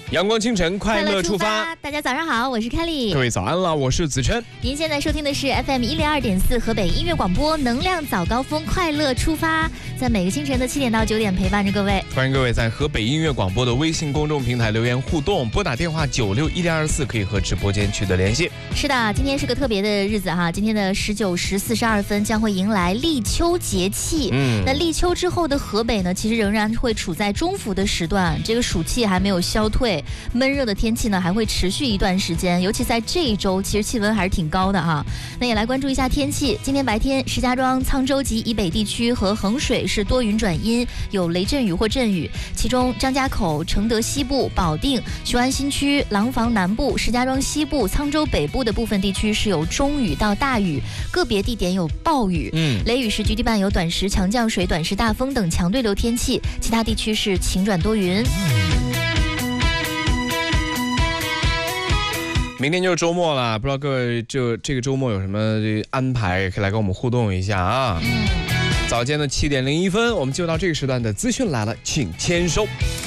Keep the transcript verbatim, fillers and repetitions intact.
阳光清晨，快乐出发。 大家早上好，我是凯莉。 各位早安了，我是子琛。 您现在收听的是 F M 一零二点四河北音乐广播，能量早高峰，快乐出发，在每个清晨的七点到九点陪伴着各位。 欢迎各位在河北音乐广播的微信公众平台留言互动，拨打电话九六一零二四可以和直播间取得联系。 是的，今天是个特别的日子哈，今天的十九时四十二分将会迎来立秋节气。嗯，那立秋之后的河北呢，其实仍然会处在中伏的时段，这个暑气还没有消退，闷热的天气呢还会持续一段时间，尤其在这一周，其实气温还是挺高的哈。那也来关注一下天气，今天白天石家庄、沧州及以北地区和衡水是多云转阴，有雷阵雨或阵雨，其中张家口、承德西部、保定、雄安新区、廊坊南部、石家庄西部、沧州北部的部分地区是有中雨到大雨，个别地点有暴雨。嗯，雷雨时局地伴有短时强降水、短时大风等强对流天气，其他地区是晴转多云。 明天就是周末了，不知道各位这这个周末有什么安排，可以来跟我们互动一下啊。早间的七点零一分，我们就到这个时段的资讯来了，请签收。